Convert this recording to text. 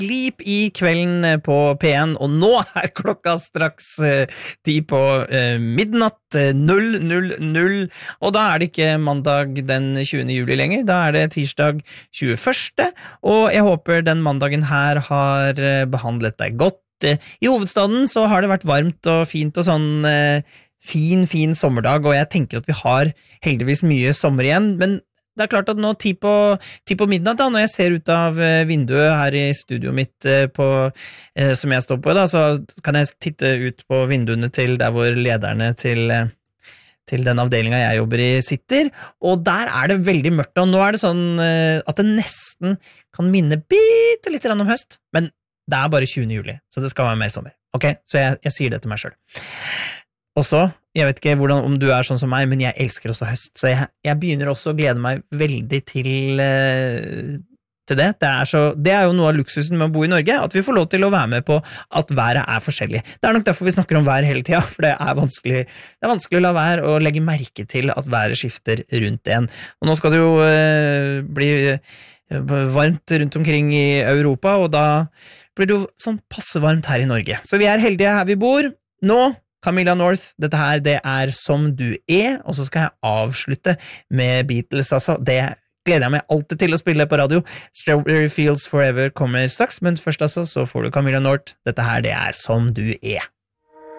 Sleep i kvelden på P1, og nå klokka straks 10 på midnatt 000, og da det ikke mandag den 20. juli lenger, da det tirsdag 21. Og jeg håper den mandagen her har behandlet deg godt. I hovedstaden så har det vært varmt og fint og sånn fin sommerdag, og jeg tenker at vi har heldigvis mye sommer igjen, men det klart at nå 10 på midnatt da, når jeg ser ut av vinduet her i studioet mitt som jeg står på da, så kan jeg titte ut på vinduene til der hvor lederne til den avdelingen jeg jobber i sitter, og der det veldig mørkt, og nå det sånn at det nesten kan minne bitte litt om høst, men det bare 20. juli, så det skal være mer sommer. Ok, så jeg sier det til meg selv. Også, jeg vet ikke om du sånn som meg, men jeg elsker også høst, så jeg begynner også å glede meg veldig til det. Det jo noe av luksusen med å bo i Norge, at vi får lov til å være med på at været forskjellig. Det nok derfor vi snakker om vær hele tiden, for det vanskelig. Det vanskelig å la være å legge merke til at været skifter rundt en. Og nå skal det jo bli varmt rundt omkring i Europa, og da blir det jo sånn passe varmt her i Norge. Så vi heldige her vi bor. Nå Camilla North, dette her, det Som du og så skal jeg avslutte med Beatles, altså. Det gleder jeg meg alltid til å spille på radio. Strawberry Fields Forever kommer straks, men først altså, så får du Camilla North. Dette her, det Som du